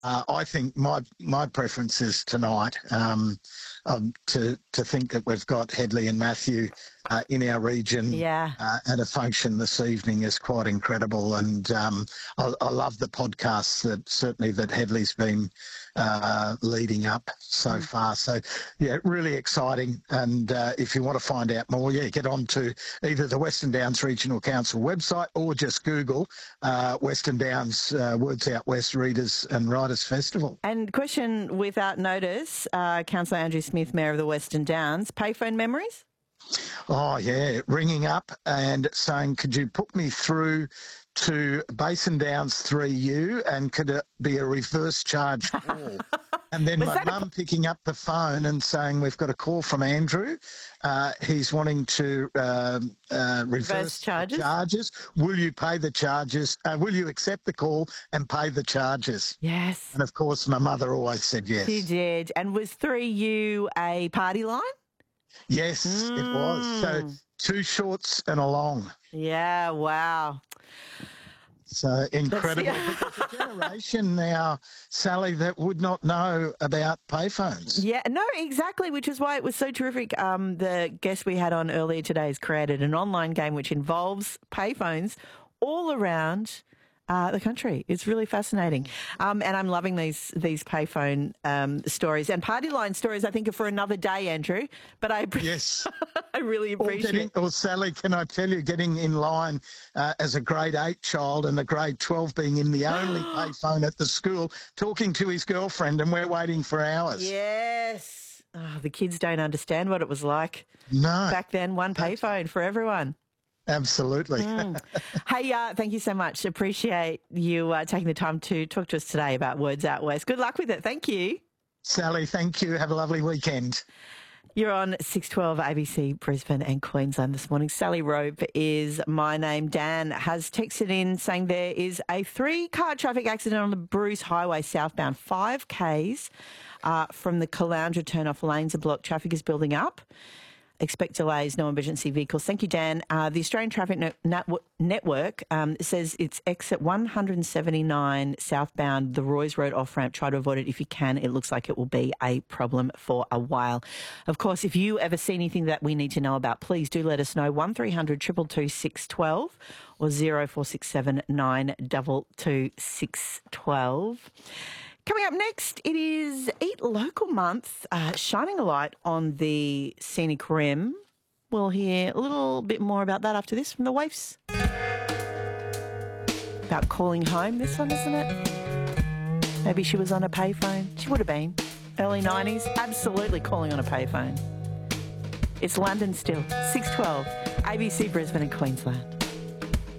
I think my preference is tonight. To think that we've got Headley and Matthew in our region at a function this evening is quite incredible, and I love the podcasts that Headley's been leading up so far. So yeah, really exciting. And if you want to find out more, get on to either the Western Downs Regional Council website or just Google Western Downs Words Out West Readers and Writers Festival. And question without notice, Councillor Andrew Smith, Mayor of the Western Downs, payphone memories? Oh, yeah, ringing up and saying, could you put me through to Basin Downs 3U and could it be a reverse charge call? And then my mum picking up the phone and saying, we've got a call from Andrew. He's wanting to reverse charges. Will you pay the charges? Will you accept the call and pay the charges? Yes. And, of course, my mother always said yes. She did. And was 3U a party line? Yes, it was. So 2 shorts and a long. Yeah, wow. So incredible. There's a generation now, Sally, that would not know about payphones. Yeah, no, exactly, which is why it was so terrific. The guest we had on earlier today has created an online game which involves payphones all around the country. It's really fascinating. And I'm loving these payphone stories. And party line stories, I think, are for another day, Andrew. But yes. I really appreciate Or Sally, can I tell you, getting in line as a grade 8 child and a grade 12 being in the only payphone at the school, talking to his girlfriend, and we're waiting for hours. Yes. Oh, the kids don't understand what it was like. No. Back then, one payphone for everyone. Absolutely. Hey, thank you so much. Appreciate you taking the time to talk to us today about Words Out West. Good luck with it. Thank you. Sally, thank you. Have a lovely weekend. You're on 612 ABC Brisbane and Queensland this morning. Sally Rope is my name. Dan has texted in saying there is a 3-car traffic accident on the Bruce Highway southbound, 5 Ks from the Caloundra turn-off lanes. The block traffic is building up. Expect delays, no emergency vehicles. Thank you, Dan. The Australian Traffic Network says it's exit 179 southbound, the Roy's Road off-ramp. Try to avoid it if you can. It looks like it will be a problem for a while. Of course, if you ever see anything that we need to know about, please do let us know. 1300 222 612 or 0467 922 612. Coming up next, it is Eat Local Month, shining a light on the scenic rim. We'll hear a little bit more about that after this from the Waifs. About calling home, this one, isn't it? Maybe she was on a payphone. She would have been. Early 90s, absolutely calling on a payphone. It's London still, 612, ABC Brisbane and Queensland.